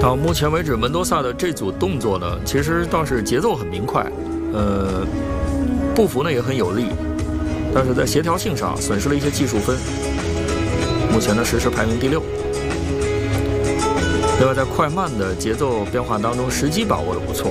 到目前为止，门多萨的这组动作呢，其实倒是节奏很明快，步幅呢也很有力，但是在协调性上损失了一些技术分。目前的实时排名第6。另外，在快慢的节奏变化当中，时机把握的不错。